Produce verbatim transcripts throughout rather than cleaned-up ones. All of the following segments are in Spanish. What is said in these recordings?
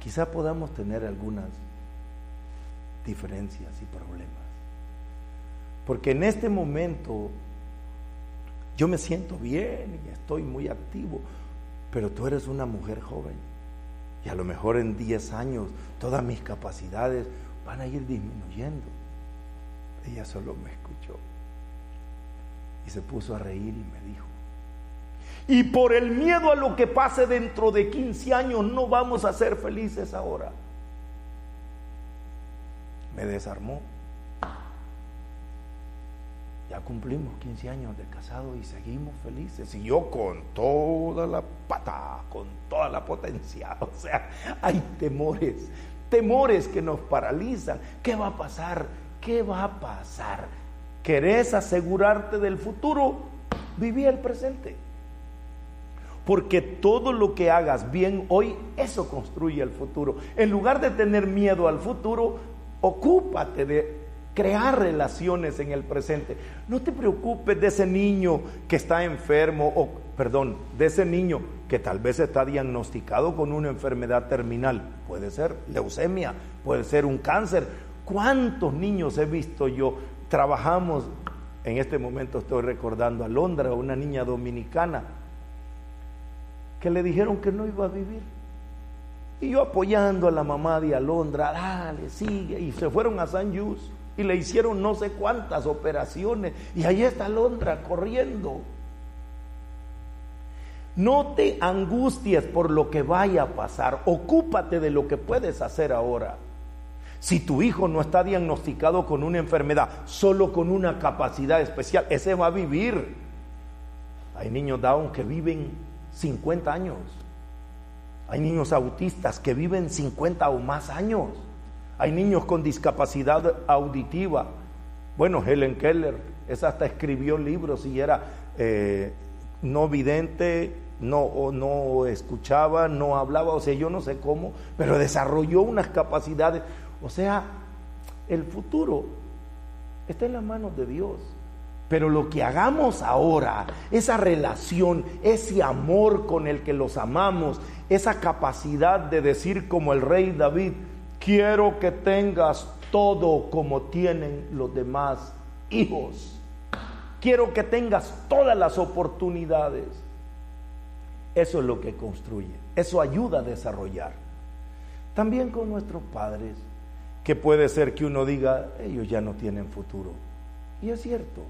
quizá podamos tener algunas diferencias y problemas. Porque en este momento yo me siento bien y estoy muy activo, pero tú eres una mujer joven y a lo mejor en diez años todas mis capacidades van a ir disminuyendo. Ella solo me escuchó y se puso a reír y me dijo: y por el miedo a lo que pase dentro de quince años no vamos a ser felices ahora. Me desarmó. Ya cumplimos quince años de casado y seguimos felices. Y yo con toda la pata, con toda la potencia. O sea, hay temores, temores que nos paralizan. ¿Qué va a pasar? ¿Qué va a pasar? ¿Querés asegurarte del futuro? Viví el presente. Porque todo lo que hagas bien hoy, eso construye el futuro. En lugar de tener miedo al futuro, ocúpate de crear relaciones en el presente. No te preocupes de ese niño que está enfermo, o perdón, de ese niño que tal vez está diagnosticado con una enfermedad terminal. Puede ser leucemia, puede ser un cáncer. ¿Cuántos niños he visto yo? Trabajamos, en este momento estoy recordando a Londra, una niña dominicana, que le dijeron que no iba a vivir. Y yo apoyando a la mamá de Alondra, dale, sigue. Y se fueron a San Yus y le hicieron no sé cuántas operaciones. Y ahí está Alondra corriendo. No te angusties por lo que vaya a pasar. Ocúpate de lo que puedes hacer ahora. Si tu hijo no está diagnosticado con una enfermedad, solo con una capacidad especial, ese va a vivir. Hay niños Down que viven cincuenta años. Hay niños autistas que viven cincuenta o más años. Hay niños con discapacidad auditiva. Bueno, Helen Keller, esa hasta escribió libros y era eh, no vidente, no, no escuchaba, no hablaba, o sea, yo no sé cómo, pero desarrolló unas capacidades. O sea, el futuro está en las manos de Dios. Pero lo que hagamos ahora, esa relación, ese amor con el que los amamos, esa capacidad de decir como el rey David: quiero que tengas todo como tienen los demás hijos. Quiero que tengas todas las oportunidades. Eso es lo que construye, eso ayuda a desarrollar. También con nuestros padres, que puede ser que uno diga: ellos ya no tienen futuro. Y es cierto.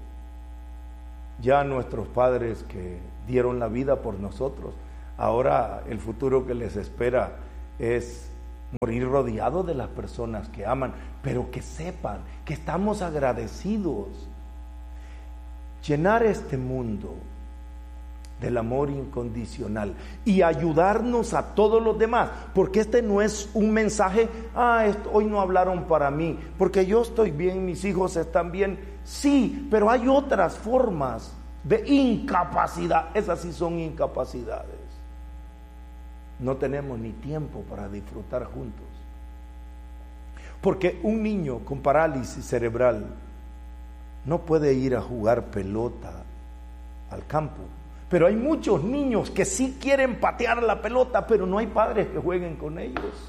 Ya nuestros padres que dieron la vida por nosotros, ahora el futuro que les espera es morir rodeados de las personas que aman, pero que sepan que estamos agradecidos. Llenar este mundo del amor incondicional y ayudarnos a todos los demás, porque este no es un mensaje: ah, esto, hoy no hablaron para mí, porque yo estoy bien, mis hijos están bien. Sí, pero hay otras formas de incapacidad. Esas sí son incapacidades. No tenemos ni tiempo para disfrutar juntos, porque un niño con parálisis cerebral no puede ir a jugar pelota al campo. Pero hay muchos niños que sí quieren patear la pelota, pero no hay padres que jueguen con ellos.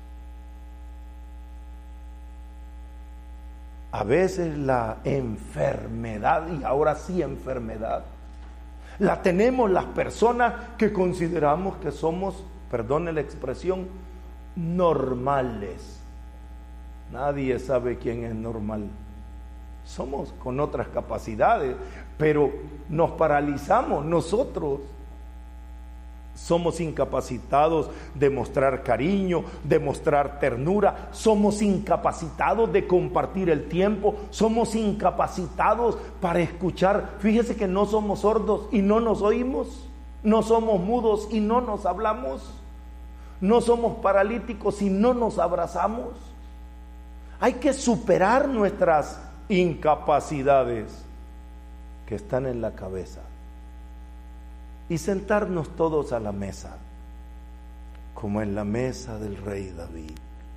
A veces la enfermedad, y ahora sí enfermedad, la tenemos las personas que consideramos que somos, perdone la expresión, normales. Nadie sabe quién es normal. Somos con otras capacidades, pero nos paralizamos nosotros. Somos incapacitados de mostrar cariño, de mostrar ternura. Somos incapacitados de compartir el tiempo. Somos incapacitados para escuchar. Fíjese que no somos sordos y no nos oímos. No somos mudos y no nos hablamos. No somos paralíticos y no nos abrazamos. Hay que superar nuestras incapacidades que están en la cabeza y sentarnos todos a la mesa, como en la mesa del rey David.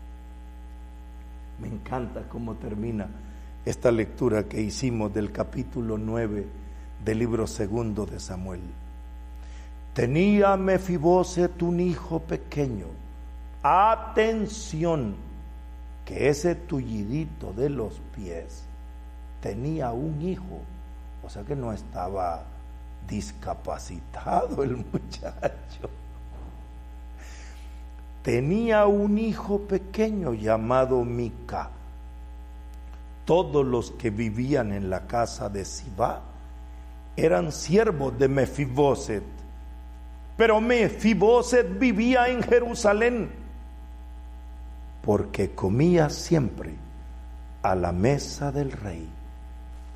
Me encanta cómo termina esta lectura que hicimos del capítulo nueve del libro segundo de Samuel. Tenía Mefiboset un hijo pequeño Atención, que ese tullidito de los pies tenía un hijo, o sea que no estaba discapacitado el muchacho. Tenía un hijo pequeño llamado Mica. Todos los que vivían en la casa de Sibá eran siervos de Mefiboset, pero Mefiboset vivía en Jerusalén, porque comía siempre a la mesa del rey.